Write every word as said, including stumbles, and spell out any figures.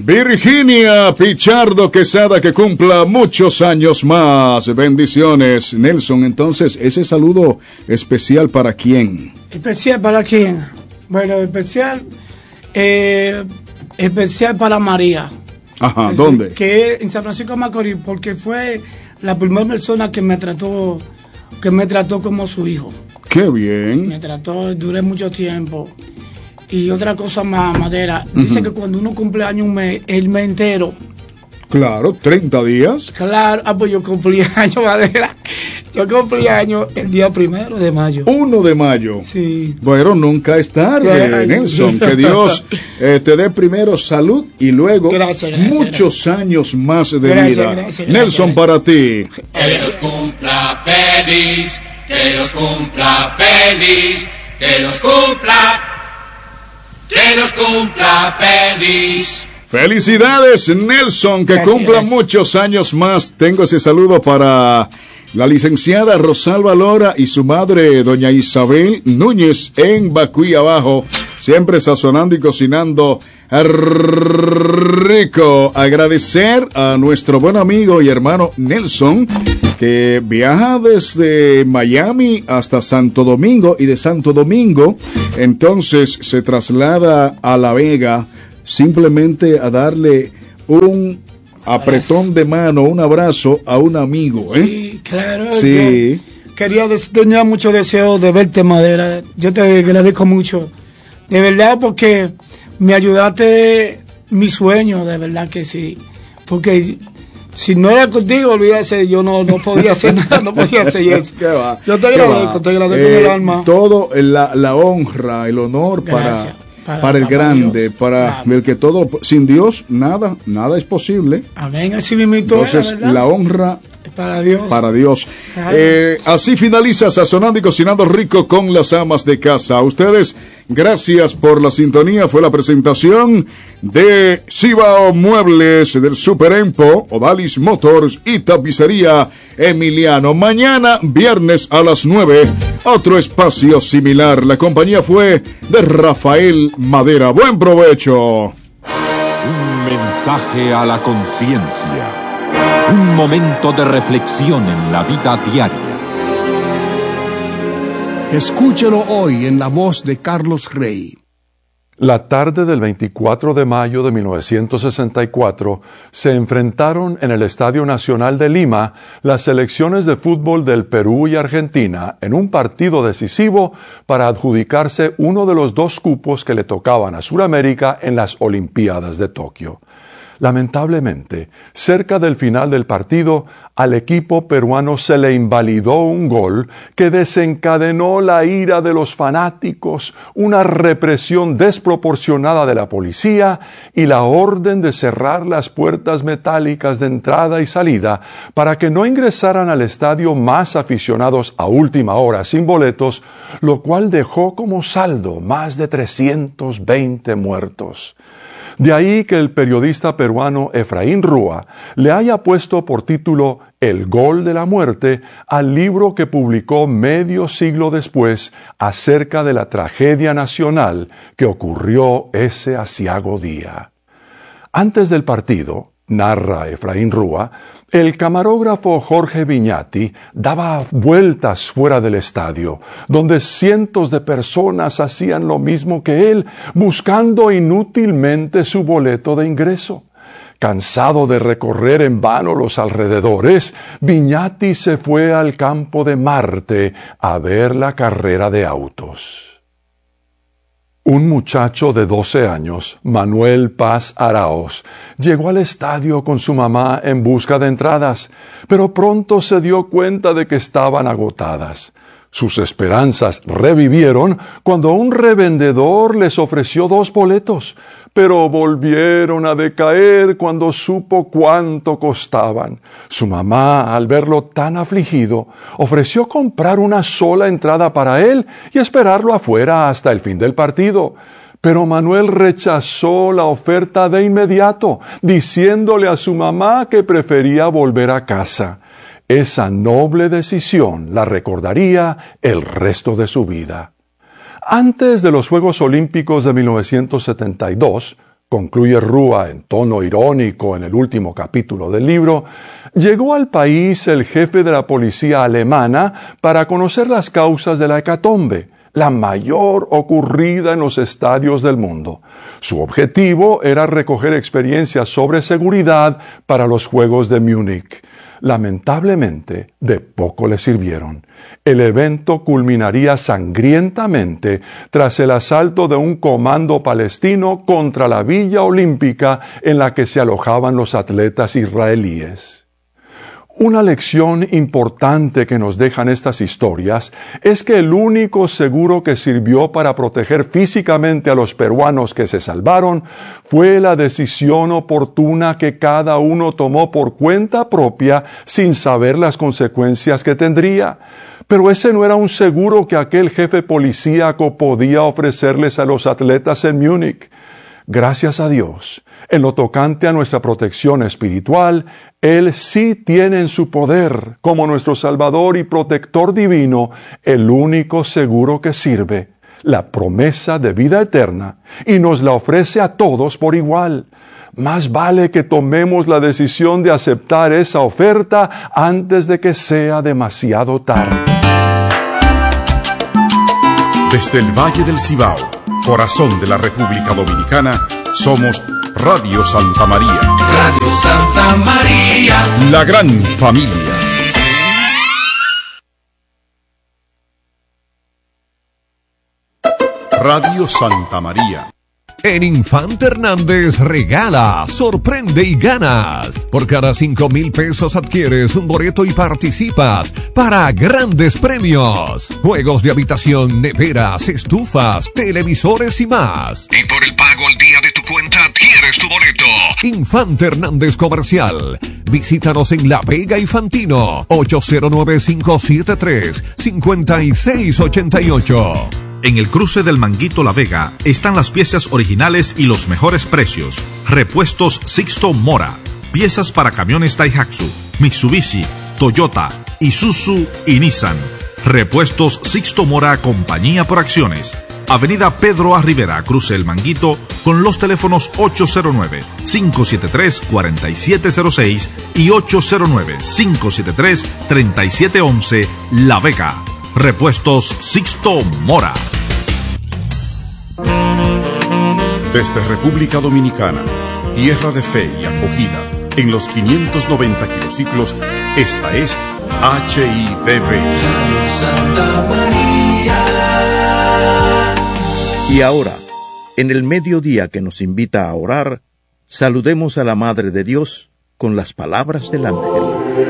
Virginia Pichardo Quesada, que cumpla muchos años más. Bendiciones, Nelson. Entonces, ese saludo especial para quién? ¿Especial para quién? Bueno, especial, eh, especial para María. Ajá, es ¿dónde? Decir, que en San Francisco de Macorís, porque fue la primera persona que me trató, que me trató como su hijo. Qué bien. Me trató, duré mucho tiempo. Y otra cosa más, Madera, uh-huh. dice que cuando uno cumple años un mes, el mes entero. Claro, treinta días. Claro, ah, pues yo cumplí años, Madera. Yo cumplí años el día primero de mayo. Uno de mayo. Sí. Bueno, nunca es tarde, Ay, Nelson. Que Dios eh, te dé primero salud y luego gracias, gracias, muchos gracias. años más de gracias, vida. Gracias, gracias, Nelson, gracias. para ti. Que los cumpla feliz, que los cumpla feliz, que los cumpla, que los cumpla feliz. Felicidades, Nelson, que Gracias, cumpla gracias. muchos años más. Tengo ese saludo para la licenciada Rosalba Lora y su madre, doña Isabel Núñez, en Bacuy Abajo, siempre sazonando y cocinando rico. Agradecer a nuestro buen amigo y hermano Nelson, que viaja desde Miami hasta Santo Domingo, y de Santo Domingo entonces se traslada a La Vega, simplemente a darle un apretón de mano, un abrazo a un amigo, ¿eh? Sí, claro. Sí. Quería, tenía mucho deseo de verte, Madera. Yo te agradezco mucho. De verdad, porque me ayudaste mi sueño, de verdad que sí. Porque si no era contigo, olvídate, yo no, no podía hacer nada, no podía hacer eso. ¿Qué va? Yo te agradezco, te agradezco eh, con el alma. Todo, la, la honra, el honor para... Para, para el grande, Dios. para claro. el que todo, sin Dios, nada, nada es posible. Amén, así mismo. Entonces, era, la honra para Dios. Para Dios. Claro. Eh, así finaliza Sazonando y Cocinando Rico con las amas de casa. A ustedes, gracias por la sintonía. Fue la presentación de Cibao Muebles, del Super Empo, Odalis Motors y Tapicería Emiliano. Mañana, viernes a las nueve, otro espacio similar. La compañía fue de Rafael Madera. Buen provecho. Un mensaje a la conciencia. Un momento de reflexión en la vida diaria. Escúchelo hoy en la voz de Carlos Rey. La tarde del veinticuatro de mayo de mil novecientos sesenta y cuatro se enfrentaron en el Estadio Nacional de Lima las selecciones de fútbol del Perú y Argentina en un partido decisivo para adjudicarse uno de los dos cupos que le tocaban a Sudamérica en las Olimpiadas de Tokio. Lamentablemente, cerca del final del partido, al equipo peruano se le invalidó un gol que desencadenó la ira de los fanáticos, una represión desproporcionada de la policía y la orden de cerrar las puertas metálicas de entrada y salida para que no ingresaran al estadio más aficionados a última hora sin boletos, lo cual dejó como saldo más de trescientos veinte muertos. De ahí que el periodista peruano Efraín Rúa le haya puesto por título El gol de la muerte al libro que publicó medio siglo después acerca de la tragedia nacional que ocurrió ese aciago día. Antes del partido, narra Efraín Rúa, el camarógrafo Jorge Viñati daba vueltas fuera del estadio, donde cientos de personas hacían lo mismo que él, buscando inútilmente su boleto de ingreso. Cansado de recorrer en vano los alrededores, Viñati se fue al campo de Marte a ver la carrera de autos. Un muchacho de doce años, Manuel Paz Araoz, llegó al estadio con su mamá en busca de entradas, pero pronto se dio cuenta de que estaban agotadas. Sus esperanzas revivieron cuando un revendedor les ofreció dos boletos, pero volvieron a decaer cuando supo cuánto costaban. Su mamá, al verlo tan afligido, ofreció comprar una sola entrada para él y esperarlo afuera hasta el fin del partido. Pero Manuel rechazó la oferta de inmediato, diciéndole a su mamá que prefería volver a casa. Esa noble decisión la recordaría el resto de su vida. Antes de los Juegos Olímpicos de mil novecientos setenta y dos, concluye Rúa en tono irónico en el último capítulo del libro, llegó al país el jefe de la policía alemana para conocer las causas de la hecatombe, la mayor ocurrida en los estadios del mundo. Su objetivo era recoger experiencias sobre seguridad para los Juegos de Múnich. Lamentablemente, de poco le sirvieron. El evento culminaría sangrientamente tras el asalto de un comando palestino contra la Villa Olímpica en la que se alojaban los atletas israelíes. Una lección importante que nos dejan estas historias es que el único seguro que sirvió para proteger físicamente a los peruanos que se salvaron fue la decisión oportuna que cada uno tomó por cuenta propia sin saber las consecuencias que tendría. Pero ese no era un seguro que aquel jefe policíaco podía ofrecerles a los atletas en Múnich. Gracias a Dios, en lo tocante a nuestra protección espiritual, Él sí tiene en su poder, como nuestro Salvador y Protector divino, el único seguro que sirve, la promesa de vida eterna, y nos la ofrece a todos por igual. Más vale que tomemos la decisión de aceptar esa oferta antes de que sea demasiado tarde. Desde el Valle del Cibao, corazón de la República Dominicana, somos Radio Santa María. Radio Santa María. La gran familia. Radio Santa María. En Infante Hernández regala, sorprende y ganas. Por cada cinco mil pesos adquieres un boleto y participas para grandes premios. Juegos de habitación, neveras, estufas, televisores y más. Y por el pago al día de tu cuenta adquieres tu boleto. Infante Hernández Comercial. Visítanos en La Vega y Fantino. ocho cero nueve, cinco siete tres, cinco seis ocho ocho. En el cruce del Manguito La Vega están las piezas originales y los mejores precios. Repuestos Sixto Mora. Piezas para camiones Daihatsu, Mitsubishi, Toyota, Isuzu y Nissan. Repuestos Sixto Mora, compañía por acciones. Avenida Pedro A. Rivera, cruce el Manguito, con los teléfonos ocho cero nueve, cinco siete tres, cuatro siete cero seis y ocho cero nueve, cinco siete tres, tres siete uno uno, La Vega. Repuestos Sixto Mora. Desde República Dominicana, tierra de fe y acogida, en los quinientos noventa kilociclos, esta es H I D V. Santa María. Y ahora, en el mediodía que nos invita a orar, saludemos a la Madre de Dios con las palabras del ángel.